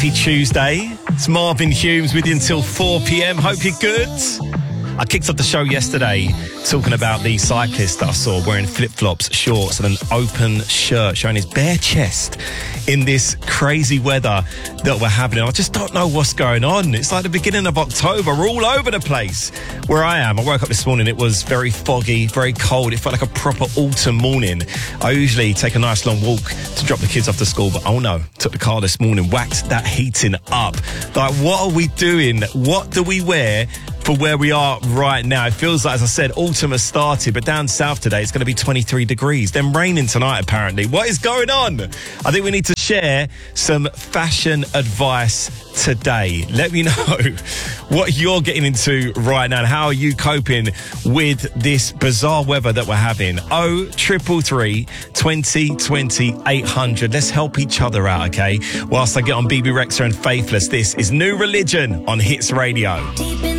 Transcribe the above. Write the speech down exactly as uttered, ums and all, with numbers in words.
Happy Tuesday. It's Marvin Humes with you until four p.m. Hope you're good. I kicked off the show yesterday talking about the cyclist that I saw wearing flip-flops, shorts and an open shirt showing his bare chest in this crazy weather that we're having. I just don't know what's going on. It's like the beginning of October. We're all over the place. Where I am, I woke up this morning, it was very foggy, very cold. It felt like a proper autumn morning. I usually take a nice long walk to drop the kids off to school, but oh no, took the car this morning, whacked that heating up. Like, what are we doing? What do we wear for where we are right now? It feels like, as I said, autumn has started, but down south today it's going to be twenty-three degrees. Then raining tonight, apparently. What is going on? I think we need to share some fashion advice today. Let me know what you're getting into right now and how are you coping with this bizarre weather that we're having. Oh, triple three, twenty, twenty, eight hundred. Let's help each other out, okay? Whilst I get on B B Rexha and Faithless, this is New Religion on Hits Radio.